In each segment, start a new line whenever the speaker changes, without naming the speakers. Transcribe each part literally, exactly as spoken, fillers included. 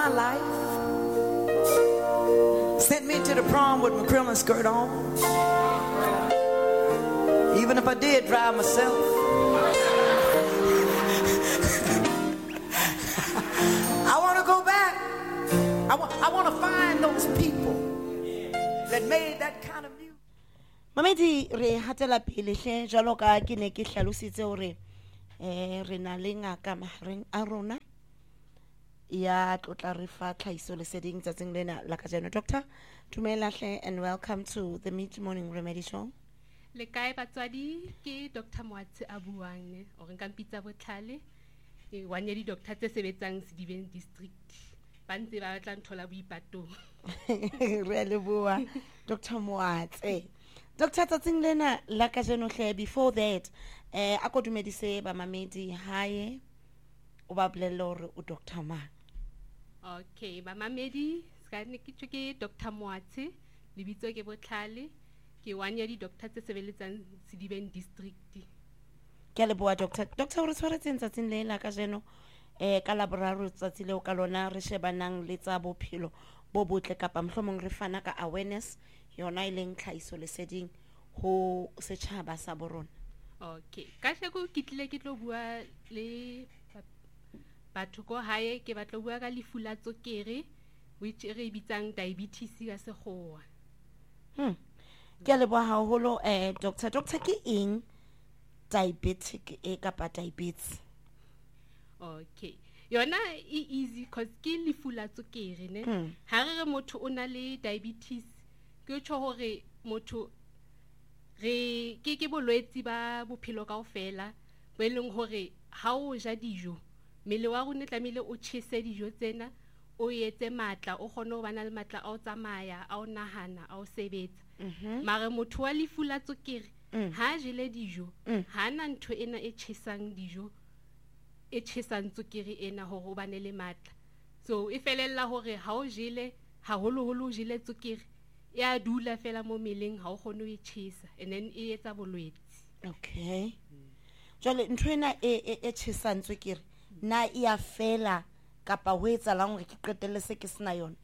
my life. Sent me to the prom with my crinoline skirt on. Even if I did drive myself. I want to go back. I, wa- I want to find those people that made that kind of music.
Mamedi re hatela pele hle jalo ka ke ne ke hlalositse hore eh re na le ngaka mahareng a rona ya tlotla re fa tlhaiso leseding tsatsing lena la kajeno. Doctor Dumela hle and welcome to the Mid Morning Remedy Show.
Le kae batswadi ke Doctor Moatse a buang o re nka mpitsa botlhale e wa nya di doctor tse sebetsang Sediben district ba ntse ba tla nthola boipatong.
Re a leboha Doctor Moatse. Doctor tsatsing lena la kajeno hle before that eh a ko dumedise ba mamedi hae o ba bolelle hore o Doctor Ma.
Okay ba mamedi ska ne ke ke Doctor Moatse lebitso ke botlhale ke one ya di doctor tse sebeletsang Sediben district.
Ke a leboha doctor. Doctor o re tshwaretseng tsatsing le la kajeno eh ka laboraro tsatsi leo ka lona re shebanang le tsa bophelo bo botle kapa mohlomong re fana ka awareness yona e leng tlhaiso leseding ho setjhaba sa borona.
Okay ka sheko ke tlile ke tlo bua le batho go hae ke batlo bua ka lefu la tswekere which re bitsang diabetes ka sekgowa.
Hmm ke a leboha haholo eh doctor. Doctor ke eng diabetic e kapa diabetes?
Okay yona e easy cause ke lefu la tswekere ne
Mm.
ha re re motho o na le diabetes ke tjho hore motho re ke ke bolwetsi ba bophelo kaofela bo eleng hore ha o ja dijo mmele wa rona tlamehile o tshese dijo tsena o etse matla o kgone ho bana le matla a o tsamaya a o nahana a o sebetsa.
Mhm.
Mare motho wa lefu la tswekere
Mm.
ha jele dijo
Mm.
ha na ntho ena e tshesang dijo e tshesang tswekere ena hore o bane le matla. So e felella hore ha o jele ha holo holo o jele tswekere e a dula fela mo meleng ha o kgone ho e tshesa and then e etsa bolwetsi.
Okay. Jole ntho ena e e e tshesang tswekere na e a fela kapa ho etsa lang hore ke qetelle se ke sena yona?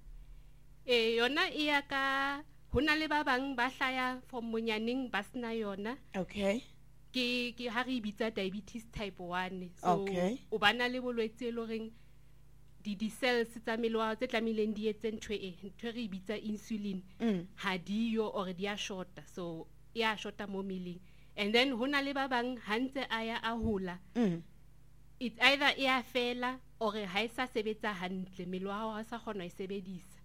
E yona e ya ka hona le ba bang ba hlaya from monyaneng ba sena yona.
Okay.
Ke ke ha re bitsa diabetes type one. So
Okay.
o bana le bolwetsi e loreng di di cells tsa mmele wa tse tlamileng di etse ntho e ntho re bitsa insulin
Mm.
ha diyo or di a shorta so e a shorta mo meleng and then hona le ba bang hantse a ya a hola
Mm.
it's either e a fela or ha e sa sebetsa hantle mmele wa hao ha sa kgona ho e sebedisa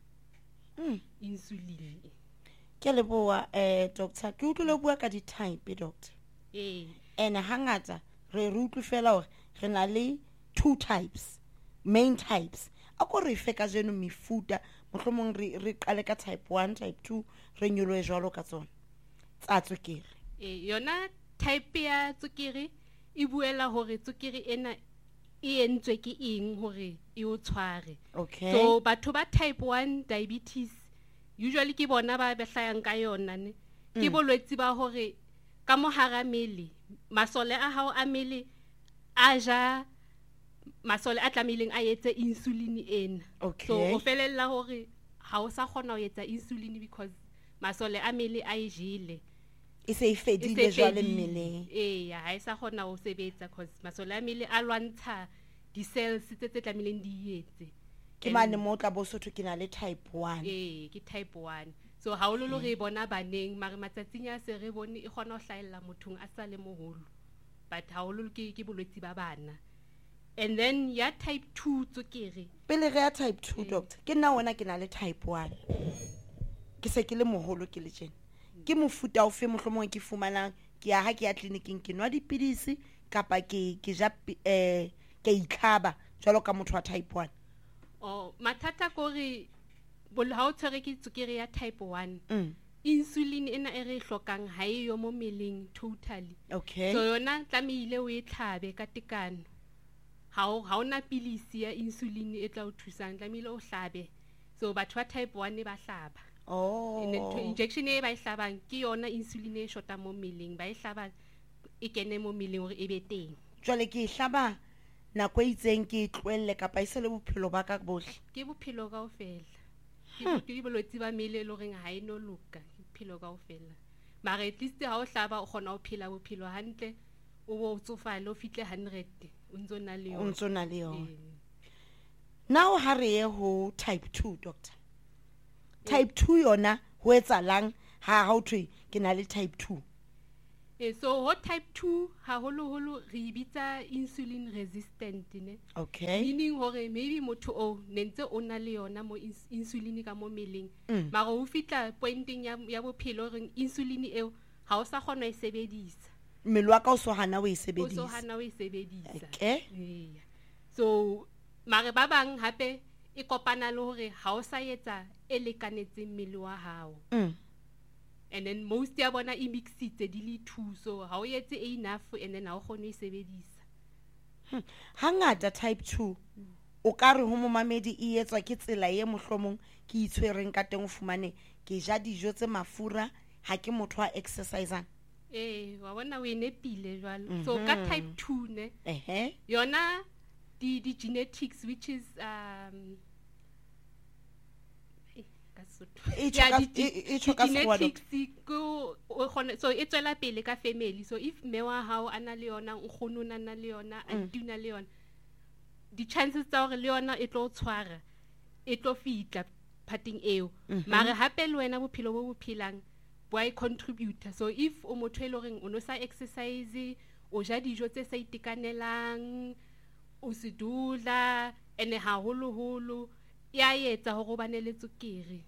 Mm.
insulin.
Ke a leboha eh doctor. Ke utlwile bua ka di type doctor.
Eh
And hangata re re utlwe fela hore re na le two types, main types. A ko re fe ka jeno mefuta mohlomong re re qale ka type one, type two, re nyolohe jwalo ka tsona tsa tswekere.
eh yona type ya tswekere e buela hore tswekere ena e entswe ke eng hore e o tshware.
Okay.
So batho ba type one diabetes usually ke bona ba behlayang ka yona ne ke
Mm.
bolwetsi ba hore ka mohara mele masole a hao a mele a ja masole a tlamileng a etse insulin ena.
Okay.
So o felella hore ha o sa kgona ho etsa insulin because masole a mele a e jele
e se e
e
fedile
se
jwale
fedile.
mmeleng.
Eh ha e sa kgona ho sebetsa because masole a mele a lwantsha di cells tse tse tlamileng di etse.
Ke mane mo tla bo sotho ke na le type one.
Eh ke type one. So ha o lo re bona baneng mare matsatsing ya se re bone e kgona ho hlaella mothong a sa le moholo but ha o lo ke ke bolwetsi ba bana. And then ya type two tswekere
Pele re ya type two doctor. Ke nna wena ke na le type one. Ke se ke le moholo ke le tjena. Ke mofuta o fe mohlomong ke fumanang ke ya ha ke ya clinicing ke nwa dipidisi kapa ke ke ja pi- eh ke itlhaba jwalo ka motho wa type one.
o matata ko re bol ha o tshwere ke tswekere ya type one
Mm.
insulin ena e re hlokang ha e yo mo meleng totally.
Okay.
So yona tlamehile o e tlhabe ka tekano ha o ha ona pilisi ya insulin e tla o thusang tlamehile o hlabe. So batho ba type one ba hlaba
Oh.
and then injection e ba e hlabang ke yona insulin e shota mo meleng ba e hlaba e kene mo meleng hore e be teng.
Jwale ke e hlaba nako e itseng ke tloelle kapa e se le bophelo ba ka bohle?
ke bophelo kaofela ke ke bolwetse ba mmele le goreng ha e no loka ke bophelo kaofela mara at least ha o hlaba o kgona ho phela bophelo hantle o bo tsofale o fihle one hundred o ntso na le
O
yona
ntso na le yona.
Eh.
Now ha re ye ho type two, doctor. Type two yona ho etsalang ha ha o thwe ke na le type two?
Eh, so ho type two haholoholo re e bitsa insulin resistant ne
Okay.
meaning hore maybe motho o nentse o na le yona mo ins- insulin ka mo meleng
Mm.
mara o fitla pointing ya ya bophelo re insulin eo ha o sa kgona ho e sebedisa
Mmele wa ka o so hana o e
o so
sebedisa.
hana o e sebedisa
Okay.
Eya. So mare ba bang hape e kopana le hore ha o sa etsa e lekanetseng mmele wa hao
Mm.
and then most ya bona e mixitse di le two so ha o etse e enough and then ha o kgone ho e sebedisa
Hangata type two o ka re ho momamedi e etswa ke tsela ye mohlomong ke itshwereng ka teng o fumane ke ja dijo tse mafura ha ke motho wa exercisang.
eh wa bona o e nepile jwalo so ka type two ne
Ehe.
yona the the genetics which is um eh, ka Sesotho.
E
Yeah,
tjho
di-
ka-
di-
e- e
di
tjho ka Sekgowa,
genetics ko o kgona so e tswela pele ka family so if me wa hao ana le yona nkgono na na le yona auntie na le yona di chances tsa hore le yona e tlo tshwara e tlo fitla parting eo mara hape le wena bophelo bo bophelang bo a contributor so if o motho e le horeng o no sa exercise o ja dijo tse sa itekanelang o se dula ene haholoholo ya etsa hore o bane le tswekere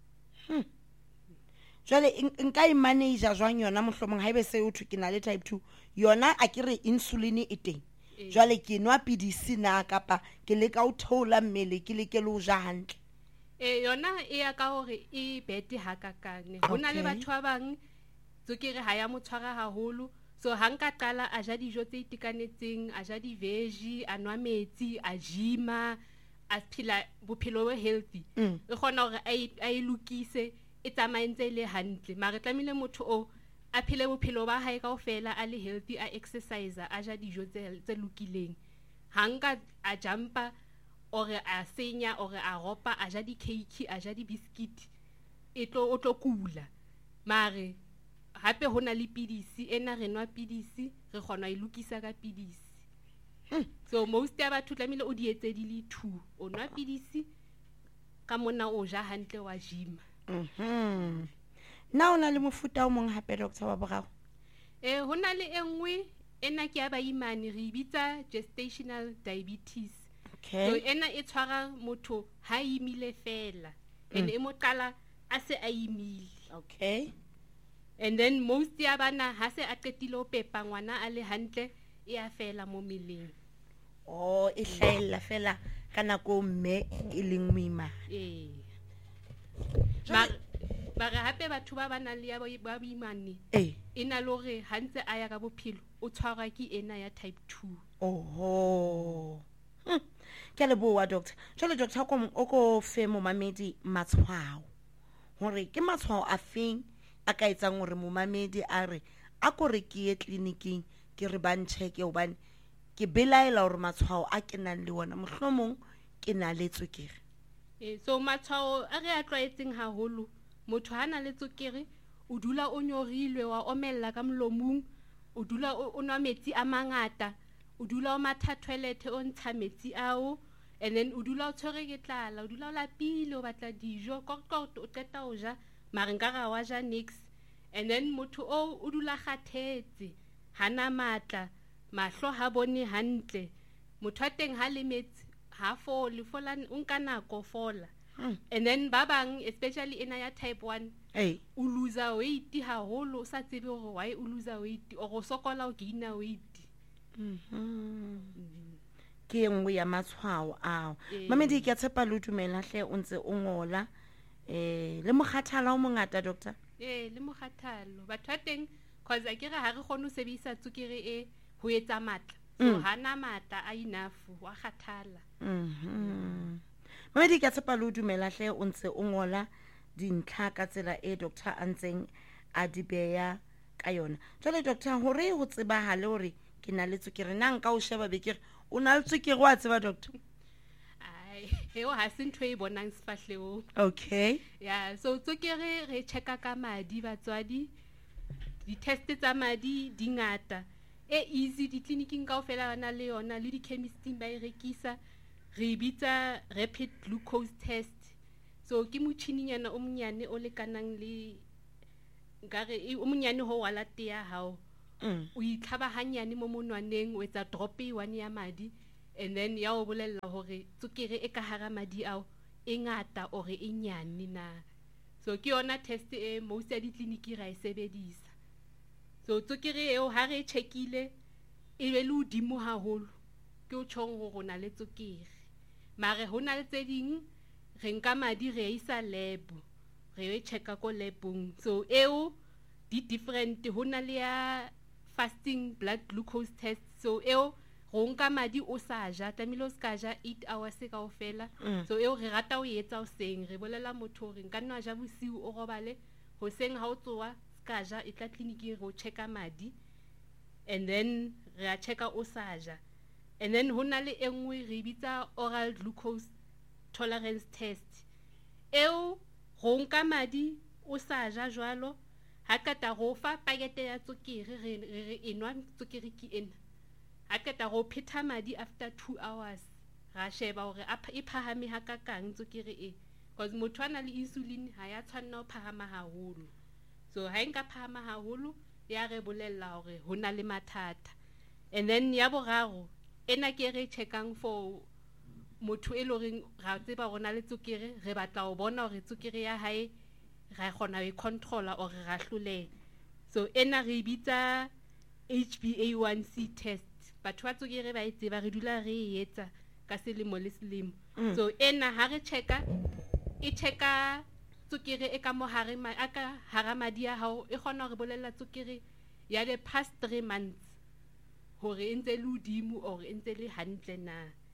Jwale in- nka e manager jwang yona mohlomong haebe se o thwe ke na le type two yona a ke re insulin e teng.
Eh.
Jwale ke nwa pidisi na kapa ke leka ho theola mmele ke leke le ho ja hantle.
e yona e ya ka hore e bete hakakane ho na le
Okay.
batho ba bang tswekere ha ya motshwara haholo so ha nka qala a ja dijo tse itekanetseng a ja di-veggie a nwa metsi a gym-a a phela bophelo bo healthy
Mm.
e kgona hore a e- a e lokise e tsamaye ntse e le hantle mara tlamehile motho o a phele bophelo ba hae kaofela a le healthy a exercise a ja dijo tse tse lokileng ha nka a jumpa ore a senya ore a ropa a ja di-cake a ja di-biscuit e tlo o tlo kula mare hape ho na le pidisi ena re nwa pidisi re kgona ho e lokisa ka pidisi so most ya batho tlamehile o di etse di le two o nwa pidisi ka mona o ja hantle wa gym
Mhm. Na ona le mofuta o mong hape doctor wa boraro?
eh ho na le engwe ena ke ya baimane re e bitsa gestational diabetes so
Okay.
ena e tshwara motho ha imile fela and e mo qala a se a imile
Okay.
and then most ya bana ha se a qetile ho pepa ngwana a le hantle e a fela mo meleng
Oh, e hlahella fela ka nako mme e leng moimana.
eh mara mara hape batho ba bana le ya ba ba baimane
Eh.
e na le hore ha ntse a ya ka bophelo o tshwarwa ke ena ya type two
Oho. Hmm. Ke a leboha doctor. Jwale doctor ko o ko fe momamedi matshwao. Hore ke matshwao a feng a ka etsang hore momamedi a re a ko re ke ye clinicing ke re ba ncheke hobane ke belaela hore matshwao a ke nang le ona mohlomong ke na le tswekere.
eh so matshwao a re a tlwaetseng haholo motho ha na le tswekere o dula o nyorilwe wa omella ka molomong o dula o o nwa metsi a mangata o dula o matha toilet o ntsha metsi ao and then o dula o tshwere ke tlala o dula o lapile o batla dijo kokot o qeta o ja mare nka ga wa ja nix and then motho o o dula kgathetse hana matla mahlo ha bone hantle motho a teng ha le metsi ha fole fola o nka nako fola and then ba bang especially ena ya type one
Eh.
o loser weight haholo o sa tsebe hore why o loser weight o go sokola o gaina weight
Mhm. Ke engwe ya matshwao ao.
Eh.
Mamedi ke a tshepa le o dumela hle o ntse o ngola. Eh le mokgathala o mongata doctor.
eh le mokgathalo batho a teng cause a kere ha re kgone ho sebedisa tswekere e ho etsa matla so hana matla a enough wa kgathala
Mhm. Mamedi ke a tshepa le o dumela hle o ntse o ngola dintlha ka tsela e doctor a ntseng a di beya ka yona. Jwale doctor hore ho tsebahale hore ke na le tswekere nna nka o sheba be ke re o na le tswekere wa tseba doctor?
ai eo ha se ntho e bonang sefahlehong.
Okay.
Yeah, so tswekere re checka ka madi batswadi. Di-test tsa madi di ngata. E easy di-clinicing kaofela ba na le yona le di-chemisting ba e rekisa. Re bitsa rapid glucose test. So ke motšhininyana o monyane o lekanang le nkare o monyane ho wa latte ya hao.
Mm.
O itlhaba hanyane mo monwaneng o etsa drop e one ya madi, and then ya o bolella hore tswekere e ka hara madi ao e ngata or e nyane na. So ke yona test e most ya di-clinic ra e sebedisa. So tswekere eo ha re checkile e be le hodimo haholo ke o tjhong ho rona le tswekere. Mare ho na le tse ding re nka madi re isa lab re e checka ko labong. So eo di different ho na le ya fasting blood glucose test. So eo go nka madi o sa ja tlamehile o ska ja eight hours kaofela.
Mm.
So eo re rata o etsa o seng re bolela motho re nka nna ja bosiu o robale ho seng ha o tsoa ska ja e tla clinic re o checka madi, and then re a checka o sa ja. And then ho na le engwe re bitsa oral glucose tolerance test. Eo go nka madi o sa ja jwalo ha kata go fa pakete ya tswekere re re enwa tswekere ke ena. Ha kata go phetha madi after two hours ra sheba hore e phahame ha ka kang tswekere e, because motho ana le insulin ha ya tshwanna ho phahama haholo. So ha enka phahama haholo ya re bolella hore ho na le mathata. And then ya boraro ena ke re checkang for motho e loreng ra tseba rona le tswekere re batla ho bona hore tswekere ya hae ra khona e controller or ra hlole. So ena re bitsa H b A one C test. Batho ba tswekere ba itse ba re dula re e etsa ka selemo le selemo.
Mm.
So ena ha re checka e checka tswekere e ka mo hare ma aka hara madi ya hao e khona re bolella tswekere ya the past three months hore entse le hodimo or entse le hantle na.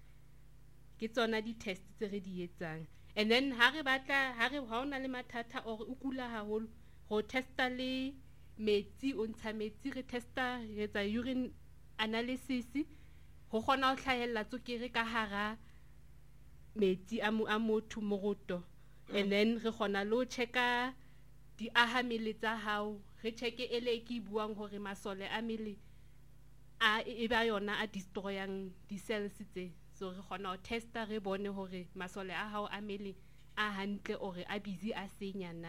Ke tsona di test tse re di etsang. And then ha re batla ha re ha ona le mathata or o kula haholo go testa le metsi o ntsha metsi re testa etsa urine analysis ho kgona ho hlahella tswekere ka hara metsi a mo a motho moroto. And then re kgona lo checka di aha mmele tsa hao re checke ele ke buang hore masole a mmele a e ba yona a destroyang di cells tse. So re kgona ho testa re bone hore masole a hao a mmele a hantle or a busy a senya na.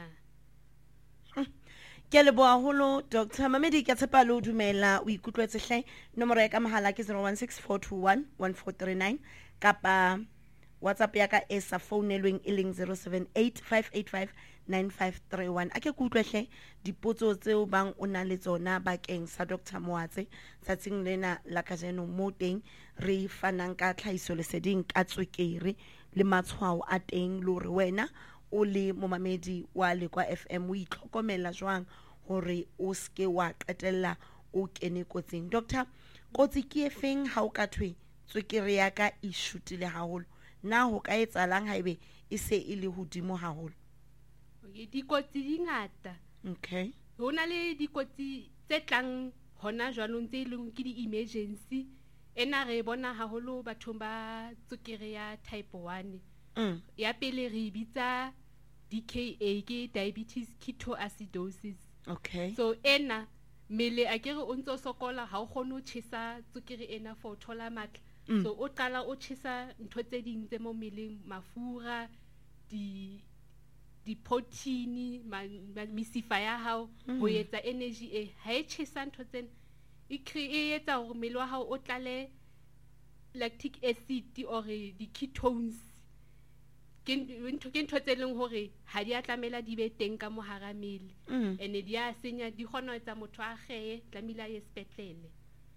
Ke le boa holo Doctor Mamedi ke tshepa lo dumela o ikutlwetse hle. Nomoro ya ka mohala ke zero one six four two one one four three nine kapa WhatsApp ya ka e sa founelweng e leng zero seven eight five eight five nine five three one. A ke kutlwe hle dipotso tseo bang o na le tsona bakeng sa Doctor Moatse tsatsing lena la kajeno mo teng re fanang ka tlhaiso leseding ka tswekere le matshwao a teng lo re wena o le momamedi wa le kwa F M o itlhokomela jwang hore o ske wa qetella o kene kotsing. Doctor, kotsi ke efeng ha o ka thwe tswekere ya ka e shutile haholo na ho ka etsalang haebe e se e le hodimo haholo?
Okay, dikotsi di ngata.
Okay.
Ho na le dikotsi tse tlang hona jwanong tse leng ke di emergency ena re bona haholo bathong ba tswekere ya type one.
Mm.
Ya pele re bitsa D K A ke diabetes ketoacidosis.
Okay.
So ena mele a kere o ntse o sokola ha o kgone ho tshisa tswekere ena for thola matla.
Mm.
So o qala o tshisa ntho tse ding tse mo meleng mafura di di protein ma, ma misifa ya hao
Mm.
ho etsa energy e ha e tshisa ntho tsena e create hore mmele wa hao o tlale lactic acid or di ketones ke ntho ke ntho tse leng hore ha di a tlamela di be teng ka mo hara mmele.
Mm.
Ene di a senya di kgona ho etsa motho a kheye tlamela ye sepetlele.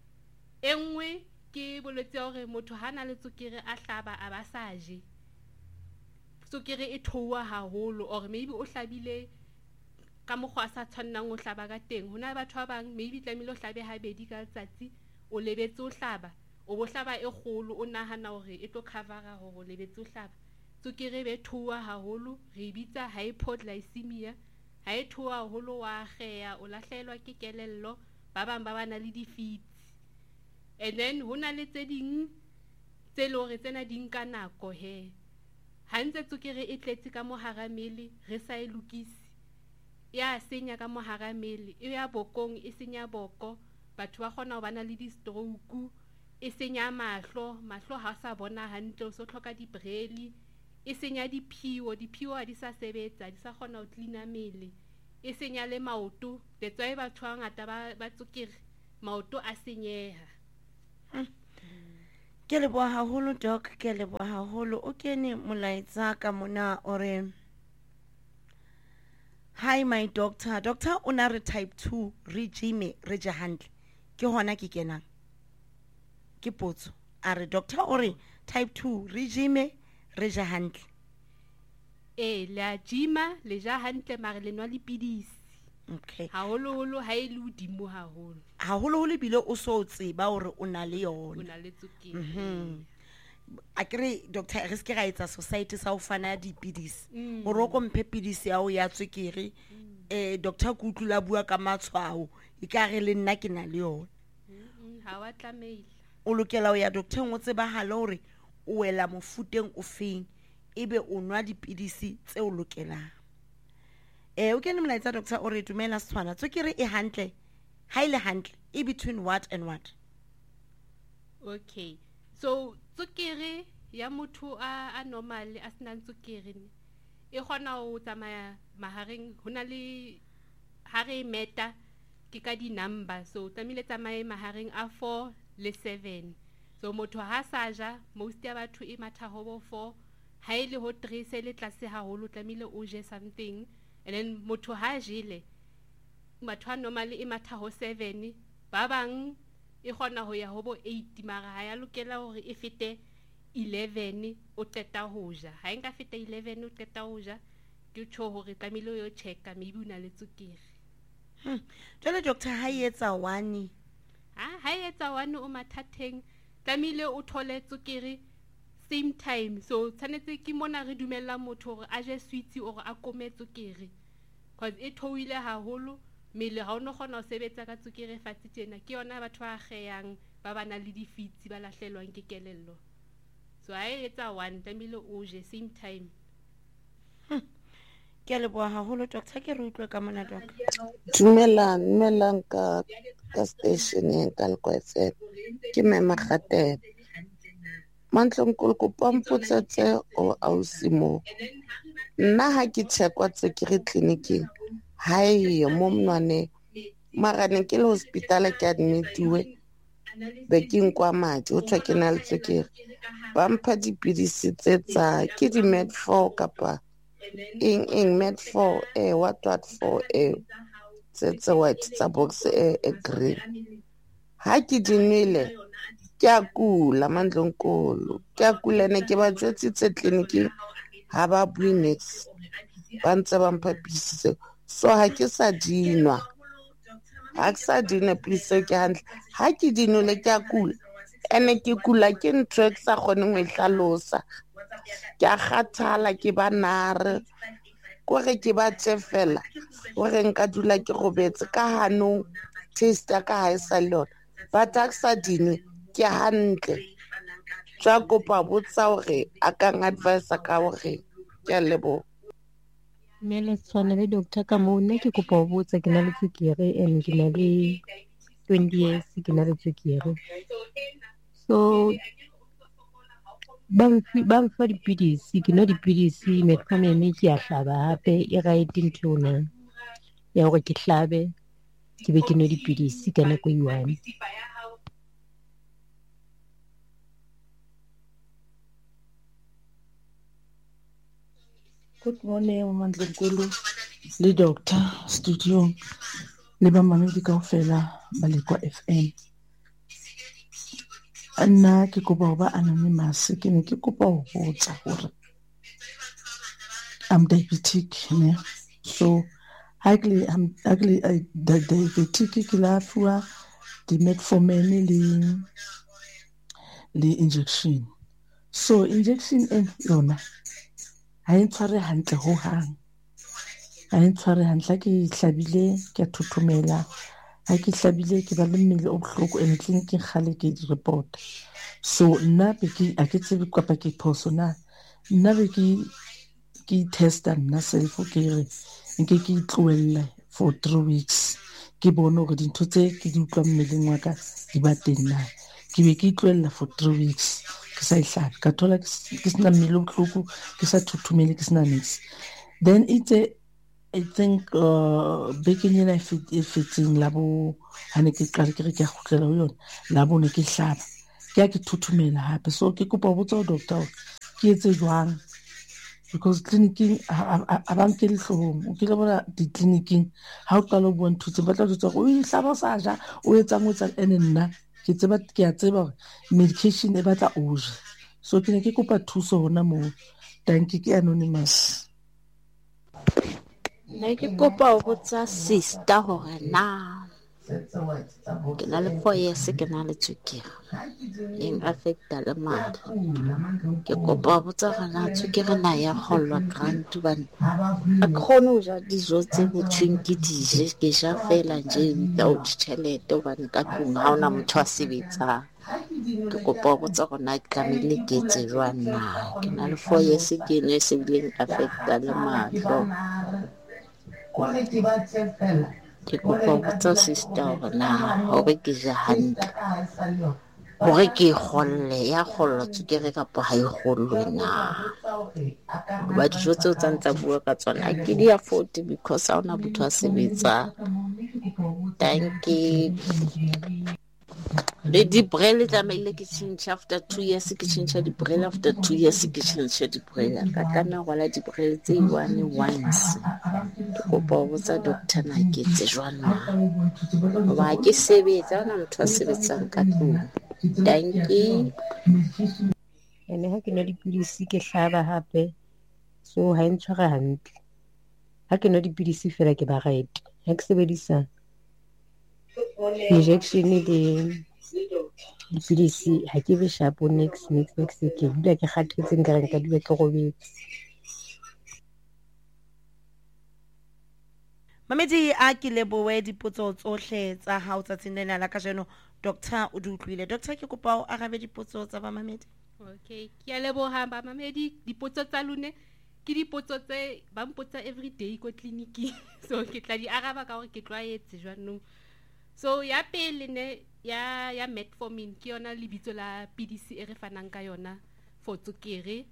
Engwe ke boletse hore motho hana le tswekere a hlaba a ba sa je tswekere e thowa haholo or maybe o hlabile ka mokgwa sa tshwannang o hlaba ka teng. Hona batho ba bang maybe tlamehile o hlabe ha bedi ka letsatsi o lebetse o hlaba o bo hlaba e kgolo o nahana hore e tlo covera hore o lebetse o hlaba tswekere be thowa haholo re bitsa hypoglycemia. Ha e thowa haholo wa kgeya o lahlehelwa ke kelello ba bang ba bana le difits. And then hona le tse ding tse le hore tsena di nka nako he ha ntse tswekere e tletse ka mohara mmele re sa e lokisi ya senya ka mohara mmele e ya bokong e senya boko batho ba kgona ho bana le di stroke e senya mahlo mahlo ha sa bona hantle o so tlhoka di breli e senya diphiwo diphiwo ha di sa sebetsa di sa kgona ho cleana mmele e senya le maoto letso e batho ba ngata ba ba tswekere maoto a senyeha.
Ke le boa haholo doc ke le boa haholo o kene molaetsa ka mona ore hi my doctor doctor una re type two regime re ja handle ke hona ke kenang ke potso a re doctor ore type two regime re ja handle
e la jima le ja hantle mare le nwa le pidisi.
Okay.
Haholo holo ha ile udimo haholo.
Haholo holo bile o so tseba hore o na le yona.
O na le tsukiri.
Mhm. Akere doctor re se ra etsa society sa o fana dipidisi.
Mm.
Hore o komphe pidisi ya o ya tsukiri eh doctor ku tlula bua ka matshwao e ka re le nna ke na le yona.
Mhm. Ha wa tlameile.
O lokela o ya doctor ngo tseba halo hore o wela mofuteng o feng ebe o nwa dipidisi tse o lokelang. Eh o kene molaetsa doctor o re dumela setswana tswekere e hantle ha ile hantle e between what and what.
Okay, so tswekere ya motho a a normal a sena tswekere e kgona ho tsamaya mahareng hona le ha re meta ke ka di number so tlamile tsamaye mahareng a four le seven so motho ha sa ja most ya batho e matha ho bo four ha ile ho three se le tlase haholo tlamile o je something and then motho ha jele matho a normally e matha ho seven ba bang e kgona ho ya ho bo eight mara ha ya lokela hore e fete eleven o qeta ho ja ha enka feta eleven o qeta ho ja ke tsho hore tlamile yo checka maybe una le tsukiri.
Hmm. Jole doctor ha etsa one
ha ha etsa one o mathateng tlamile o thole tsukiri same time so tsanetse ke mona re dumella motho hore a je sweets or a kome tsukiri because e thoile haholo mele ha ono kgona ho sebetsa ka tsukiri fatsi tjena ke yona batho ba kheyang ba bana le difitsi ba lahlelwang ke kelello so ha etsa one tlamile o je same time.
Hmm. Ke le boa haholo doctor ke re utlwe ka mona doc.
Dumela dumela ka ka station e ka Lekwa F M ke mema Kgatebe Mantlong ko pampotse o ausimo nna ha ke tshekwa tsekere clinicing hae mo mnwane mara ne ke le hospital ke admitiwe be ke nkwa madi o tswa ke na le tsekere ba mpha dipidisi tse tsa ke di med four kapa in in med four eh what what for eh tse tse white tsa box eh green ha ke di nwele ke a kula Mandlonkolo ke a kula ne ke ba jwetsitse clinicing ha ba bui next ba ntse ba mpha pidisi so ha ke sa dinwa ha ke sa dinwa pidisi ke handle ha ke dinole ke a kula ene ke kula ke ntho ke sa kgone go ihlalosa ke a kgathala ke ba nare gore ke ba tsefela gore nka dula ke robetse ka hanong taste ka ha isa lona ba taxa dinwe ke hantle tsa kopa botsa hore a ka advice ka hore ke a lebo
Mele tshwana le doctor ka mo nne ke kopa ho botsa ke na le tswekere and ke na le twenty years ke na le tswekere so bang bang fa dipidisi ke no dipidisi metformin ke a hlaba hape e right ntona ya hore ke hlabe ke be ke no dipidisi ka nako e one.
Good morning, Mandlonkolo, le doctor studio, le ba mamedi kaofela ba Lekwa F M. Nna ke kopa ho ba anonymous ke ne ke kopa ho botsa hore I'm diabetic ne so actually I'm actually I diabetic ke la fuwa di metformin le le injection so injection e yona ha e tshware hantle ho hang ha e tshware hantle ke hlabile ke thothomela ha ke hlabile ke ba le mmele o bohloko and tleliniking kgale ke di report. So nna be ke a ke tsebe kapa ke phoso na nna be ke ke testa nna self ke re nke ke tlohelle for three weeks ke bone gore dintho tse ke di utlwa mmeleng wa ka di ba teng na ke be ke tlohella for three weeks ke sa ihlabe ka thola ke sena mmele o bohloko ke sa thuthumele ke sena niks. Then itse I think uh bekeng ena e fetseng la bo ha ne ke qala ke re ke a kgutlela ho yona la bo ne ke hlaba ke a ke thuthumela hape. So ke kopa ho botsa ho doctor ke etse jwang because clinicing a ba nke lehlong o kile bona di-clinicing ha o qala ho bua ntho tse ba tla jwetsa gore o ihlaba sa ja o etsang o etsang ene nna ke tseba ke a tseba gore medication e batla o je. So ke ne ke kopa thuso hona moo. Thank you ke Anonymous.
Ne ke kopa ho botsa sister hore na ke na le four years ke na le tswekere eng affecta le madi ke kopa ho botsa hore na tswekere na ya kgollwa grant bane a kgone ho ja dijo tse botjweng ke dije ke ja fela nje without tjhelete hobane ka tlung ha ona motho a sebetsang. Ke kopa ho botsa hore na ke tlamehile ke etse jwang na ke na le four years ke ne se bileng affecta le mahlo. Ke kopa ho botsa sister hore na hore ke ja hantle hore ke kgolle ya kgollwa tswekere kapa ha e kgollwe na ba dijo tseo tsa ntsa bua ka tsona ke di afford because ha ona motho a sebetsang. Thank you. Le di-braille tlamehile ke change after two years ke change di-braille after two years ke change di-braille ka tlameha go la di-braille tse one once. Ke kopa ho botsa doctor na ke etse jwang na ba ke sebetsa ona motho a sebetsang ka tlung. Thank you.
ene ha ke nwa dipidisi ke hlaba hape so ha e ntshware hantle ha ke nwa dipidisi fela ke ba right ha ke sebedisa injection le dipidisi ha ke be sharp next next next ke dula ke kgathetse nka re nka dula ke robetse.
Mamedi a ke leboe dipotso tsohle tsa hao tsatsing lena la kajeno. Doctor o di utlwile. Doctor ke kopa o arabe dipotso tsa ba Mamedi.
Okay, ke a leboha ba Mamedi. Dipotso tsa lune ke dipotso tse ba mpotsa everyday ko clinic so ke tla di araba ka hore ke tlwaetse jwanong. So ya pele ne ya ya metformin ke yona lebitso la pidisi e re fanang ka yona for tswekere.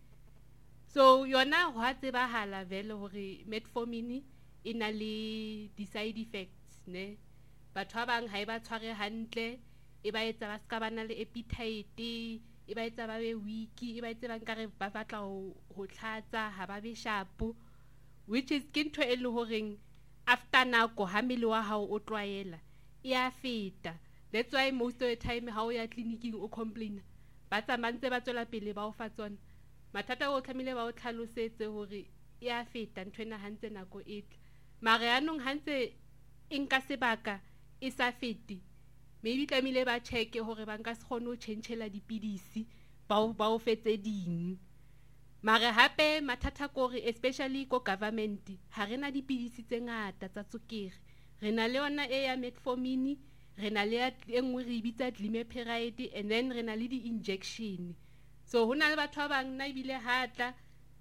So yona ho a tsebahala vele hore metformin e na le di-side effects ne batho ba bang ha e ba tshware hantle e ba etsa ba ska bana le appetite e ba etsa ba be weak e ba etsa ba nkare ba batla ho ho tlhatsa ha ba be sharp which is ke ntho e le horeng after nako ha mmele wa hao o tlwaela e a feta. That's why most of the time ha o ya clinicing o complain ba tsamantse ba tswela pele ba o fa tsona mathata o tlamile ba o tlhalosetse hore e a feta ntwena hantse nako e tla mare anong hantse inka sebaka e sa fete maybe tlamile ba checke hore ba nka se kgone ho tjhentjhela dipidisi ba ba o fetse ding mare hape mathata kore especially ko government ha rena dipidisi tse ngata tsa tswekere rena le ona e ya metformin rena le engwe re bitsa glimepiride and then rena le di injection. So hona le batho ba bang na ibile hatla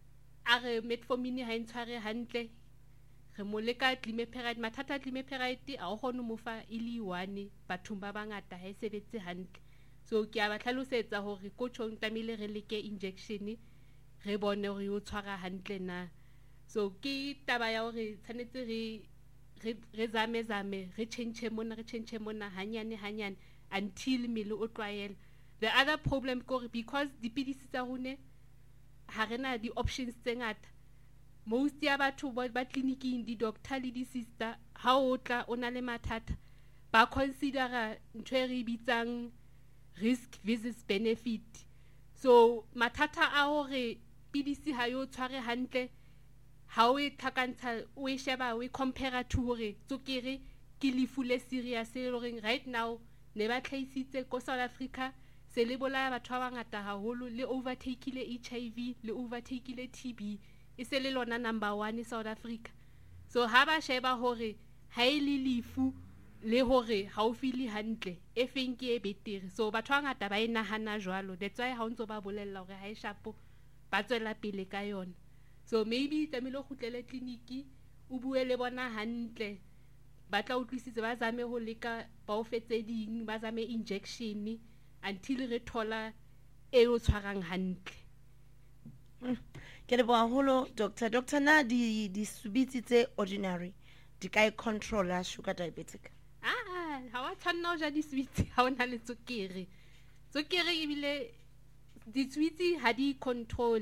a re metformin ha intshware hantle re mo leka glimepiride mathata glimepiride a o gone mo fa ile one bathong ba bangata ha e sebetse hantle. So ke a ba tlhalosetsa hore ko tshong tlamile re leke injection re bone hore o tshwara hantle na. So ke taba ya hore tshwanetse re re zame zame re change mona re change mona hanyane hanyane until mmele o tlwaela. The other problem kore because dipidisi tsa rone ha rena di options tse ngata most ya batho ba clinicing di doctor le di sister ha o tla ona le mathata ba considera ntho e re bitsang risk versus benefit. So mathata a hore pidisi ha yo tshware hantle ha o e tlhakantsha o e sheba o e compare to hore tswekere ke lefu le serious e leng right now ne ba tlhaisitse ko South Africa se le bolaya batho ba bangata haholo le overtake le H I V le overtake le T B e se le lona number one South Africa. So ha ba sheba hore ha e le lefu le hore ha o feel hantle e feng ke e betere. So batho ba ngata ba e nahana jwalo, that's why ha o ntso ba bolella hore ha e shapo ba tswela pele ka yona. So maybe tlamehile o kgutlele kliniki o bue le bona hantle, ba tla utlwisisa, ba zame ho leka ba o fetse ding, ba zame injection until re thola e o tshwarang hantle.
Ke le boa holo doctor. Doctor, na di di subitsi tse ordinary di ka e controller sugar diabetic?
Ah, ha wa tshwanna ho ja di sweets ha o na le tswekere. Tswekere ebile di sweets ha di control